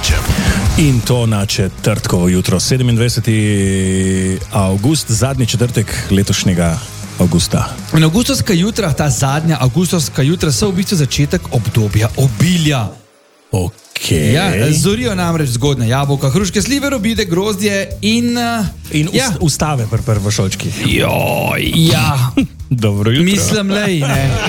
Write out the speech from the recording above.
Tošičem. In to na četrtkovo jutro, 27. avgust, zadnji četrtek letošnjega avgusta. In avgustovska jutra, ta zadnja avgustovska jutra, so v bistvu začetek obdobja obilja. Okay. Ja, zorijo namreč zgodne jabolka, hruške, slive, robide, grozdje in ustave v šolčki. Ja, Dobro jutro. mislim, lej, ne.